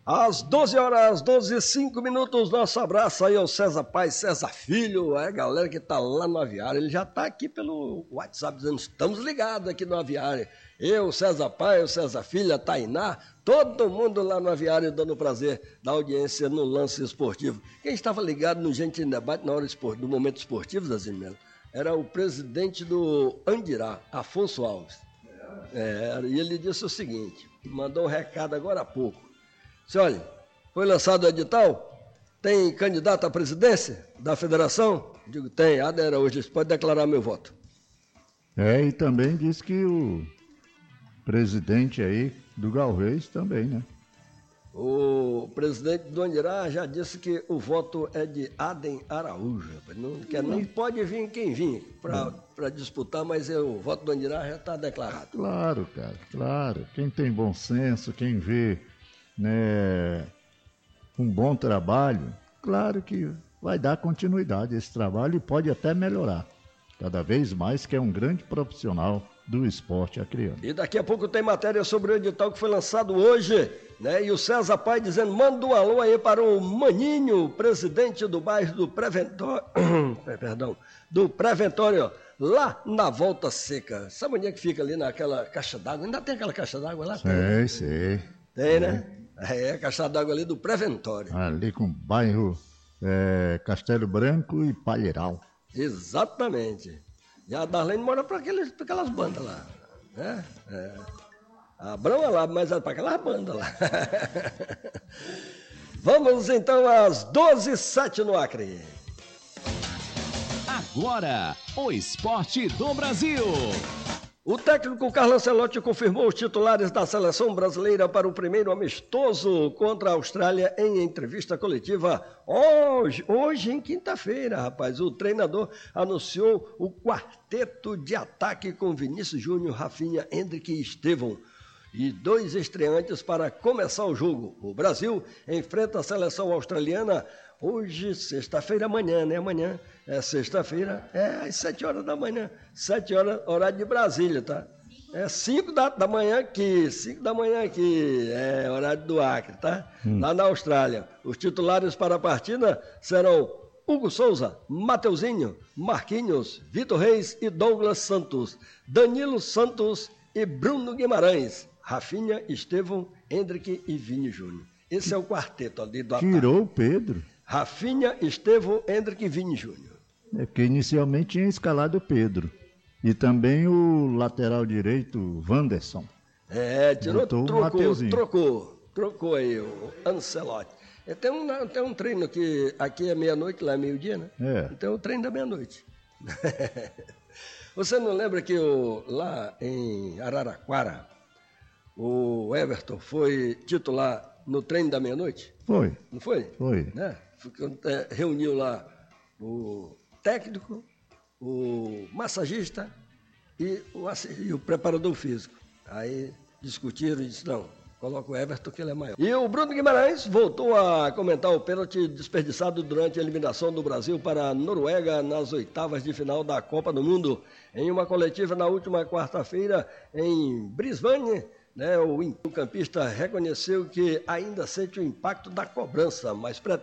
Às 12 horas, 12h05, nosso abraço aí ao César Pai, César Filho, a galera que tá lá no aviário, ele já tá aqui pelo WhatsApp dizendo, estamos ligados aqui no aviário. Eu, César Pai, o César Filho, a Tainá, todo mundo lá no aviário dando prazer da audiência no lance esportivo. Quem estava ligado no Gente em Debate na hora do momento esportivo, Zazinho Melo, era o presidente do Andirá, Afonso Alves. E ele disse o seguinte, mandou um recado agora há pouco. Olha, foi lançado o edital, tem candidato à presidência da federação? Digo, tem, Ada Araújo, pode declarar meu voto. E também disse que o presidente aí do Galvez também, né? O presidente do Andirá já disse que o voto é de Aden Araújo, não quer nem pode vir quem vir para disputar, mas o voto do Andirá já está declarado. Claro, cara, claro. Quem tem bom senso, quem vê um bom trabalho, claro que vai dar continuidade a esse trabalho e pode até melhorar cada vez mais, que é um grande profissional do esporte acreano. E daqui a pouco tem matéria sobre o edital que foi lançado hoje, né? E o César Pai dizendo, manda um alô aí para o Maninho, presidente do bairro do Preventório, do Preventório, lá na Volta Seca. Sabe onde é que fica ali naquela caixa d'água? Ainda tem aquela caixa d'água lá? Sei. Tem, né? A caixa d'água ali do Preventório. Ali com o bairro Castelo Branco e Palheiral. Exatamente. E a Darlene mora para aquelas bandas lá. Né? A Abrão é lá, mas é para aquelas bandas lá. Vamos então às 12h07 no Acre. Agora, o esporte do Brasil. O técnico Carlo Ancelotti confirmou os titulares da seleção brasileira para o primeiro amistoso contra a Austrália em entrevista coletiva hoje em quinta-feira, rapaz. O treinador anunciou o quarteto de ataque com Vinícius Júnior, Rafinha, Hendrick e Estevão. E 2 estreantes para começar o jogo. O Brasil enfrenta a seleção australiana hoje, sexta-feira, amanhã, né? Amanhã é sexta-feira, às 7 horas da manhã. 7 horas, horário de Brasília, tá? 5 da manhã aqui, é horário do Acre, tá? Lá na Austrália. Os titulares para a partida serão Hugo Souza, Mateuzinho, Marquinhos, Vitor Reis e Douglas Santos, Danilo Santos e Bruno Guimarães, Rafinha, Estevão, Hendrick e Vini Júnior. Esse é o quarteto ali do ataque. Tirou o Pedro. Rafinha, Estevão, Hendrick e Vini Júnior. Porque inicialmente tinha escalado o Pedro. E também o lateral direito, Wanderson. Trocou aí o Ancelotti. Tem um treino que aqui é meia-noite, lá é meio-dia, né? Então o treino da meia-noite. Você não lembra que lá em Araraquara, o Everton foi titular no treino da meia-noite? Foi. Não foi? Foi. Né? Reuniu lá o técnico, o massagista e o preparador físico. Aí discutiram e disseram, não, coloca o Everton que ele é maior. E o Bruno Guimarães voltou a comentar o pênalti desperdiçado durante a eliminação do Brasil para a Noruega nas oitavas de final da Copa do Mundo. Em uma coletiva na última quarta-feira em Brisbane, o campista reconheceu que ainda sente o impacto da cobrança, mas